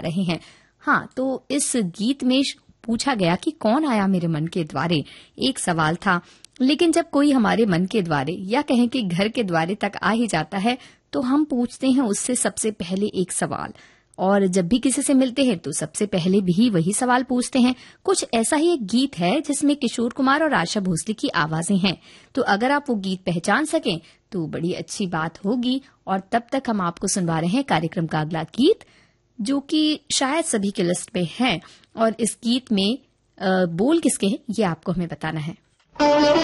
रहे हैं। हाँ, तो इस गीत में पूछा गया कि कौन आया मेरे मन के द्वारे, एक सवाल था। लेकिन जब कोई हमारे मन के द्वारे या कहें कि घर के द्वारे तक आ ही जाता है तो हम पूछते हैं उससे सबसे पहले एक सवाल। और जब भी किसी से मिलते हैं तो सबसे पहले भी वही सवाल पूछते हैं। कुछ ऐसा ही एक गीत है जिसमें किशोर कुमार और आशा भोसले की आवाजें हैं। तो अगर आप वो गीत पहचान सकें तो बड़ी अच्छी बात होगी। और तब तक हम आपको सुनवा रहे हैं कार्यक्रम का अगला गीत, जो कि शायद सभी के लिस्ट में है। और इस गीत में बोल किसके हैं ये आपको हमें बताना है।